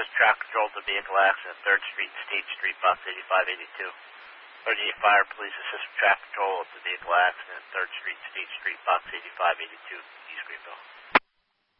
Assist traffic control to vehicle accident, 3rd Street, State Street, box 8582. 38 Fire Police assist traffic control to vehicle accident, 3rd Street, State Street, box 8582, East Greenville.